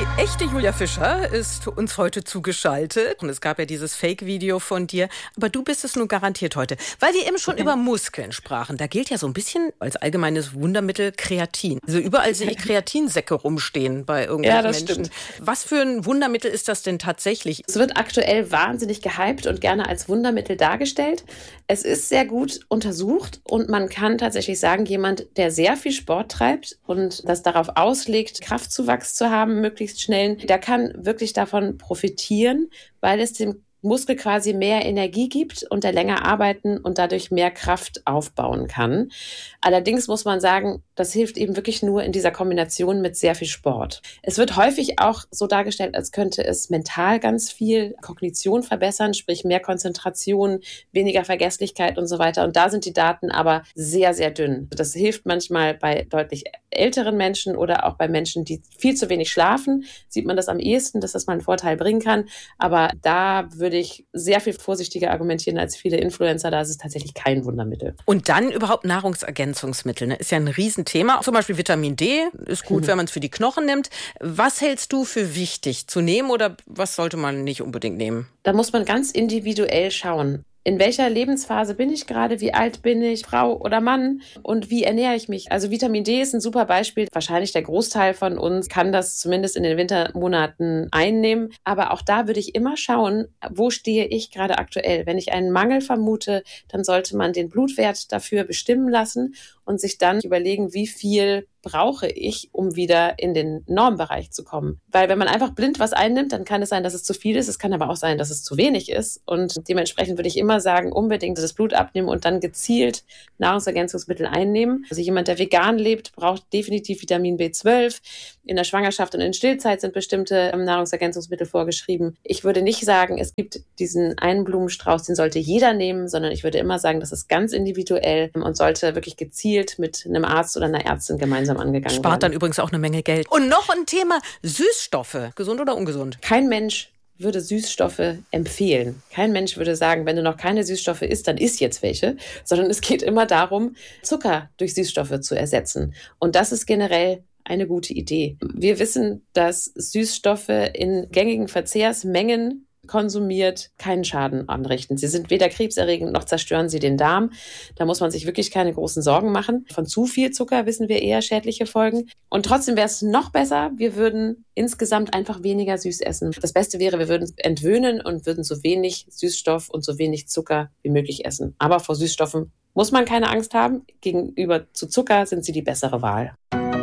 Echte Julia Fischer ist uns heute zugeschaltet. Und es gab ja dieses Fake-Video von dir. Aber du bist es nun garantiert heute. Weil wir eben schon über Muskeln sprachen. Da gilt ja so ein bisschen als allgemeines Wundermittel Kreatin. Also überall sehe ich Kreatinsäcke rumstehen bei irgendwelchen Menschen. Stimmt. Was für ein Wundermittel ist das denn tatsächlich? Es wird aktuell wahnsinnig gehypt und gerne als Wundermittel dargestellt. Es ist sehr gut untersucht und man kann tatsächlich sagen, jemand, der sehr viel Sport treibt und das darauf auslegt, Kraftzuwachs zu haben, möglichst schnell, der kann wirklich davon profitieren, weil es dem Muskel quasi mehr Energie gibt und er länger arbeiten und dadurch mehr Kraft aufbauen kann. Allerdings muss man sagen, das hilft eben wirklich nur in dieser Kombination mit sehr viel Sport. Es wird häufig auch so dargestellt, als könnte es mental ganz viel Kognition verbessern, sprich mehr Konzentration, weniger Vergesslichkeit und so weiter. Und da sind die Daten aber sehr, sehr dünn. Das hilft manchmal bei deutlich älteren Menschen oder auch bei Menschen, die viel zu wenig schlafen. Sieht man das am ehesten, dass das mal einen Vorteil bringen kann. Aber da würde ich sehr viel vorsichtiger argumentieren als viele Influencer. Da ist es tatsächlich kein Wundermittel. Und dann überhaupt Nahrungsergänzungsmittel, ne? Ist ja ein Riesenthema. Zum Beispiel Vitamin D ist gut, wenn man es für die Knochen nimmt. Was hältst du für wichtig zu nehmen oder was sollte man nicht unbedingt nehmen? Da muss man ganz individuell schauen. In welcher Lebensphase bin ich gerade? Wie alt bin ich? Frau oder Mann? Und wie ernähre ich mich? Also Vitamin D ist ein super Beispiel. Wahrscheinlich der Großteil von uns kann das zumindest in den Wintermonaten einnehmen. Aber auch da würde ich immer schauen, wo stehe ich gerade aktuell? Wenn ich einen Mangel vermute, dann sollte man den Blutwert dafür bestimmen lassen und sich dann überlegen, wie viel brauche ich, um wieder in den Normbereich zu kommen. Weil wenn man einfach blind was einnimmt, dann kann es sein, dass es zu viel ist. Es kann aber auch sein, dass es zu wenig ist. Und dementsprechend würde ich immer sagen, unbedingt das Blut abnehmen und dann gezielt Nahrungsergänzungsmittel einnehmen. Also jemand, der vegan lebt, braucht definitiv Vitamin B12. In der Schwangerschaft und in Stillzeit sind bestimmte Nahrungsergänzungsmittel vorgeschrieben. Ich würde nicht sagen, es gibt diesen einen Blumenstrauß, den sollte jeder nehmen, sondern ich würde immer sagen, das ist ganz individuell und sollte wirklich gezielt mit einem Arzt oder einer Ärztin gemeinsam angegangen werden. Spart dann übrigens auch eine Menge Geld. Und noch ein Thema, Süßstoffe. Gesund oder ungesund? Kein Mensch würde Süßstoffe empfehlen. Kein Mensch würde sagen, wenn du noch keine Süßstoffe isst, dann iss jetzt welche. Sondern es geht immer darum, Zucker durch Süßstoffe zu ersetzen. Und das ist generell eine gute Idee. Wir wissen, dass Süßstoffe in gängigen Verzehrsmengen konsumiert keinen Schaden anrichten. Sie sind weder krebserregend noch zerstören sie den Darm. Da muss man sich wirklich keine großen Sorgen machen. Von zu viel Zucker wissen wir eher schädliche Folgen. Und trotzdem wäre es noch besser, wir würden insgesamt einfach weniger süß essen. Das Beste wäre, wir würden entwöhnen und würden so wenig Süßstoff und so wenig Zucker wie möglich essen. Aber vor Süßstoffen muss man keine Angst haben. Gegenüber zu Zucker sind sie die bessere Wahl.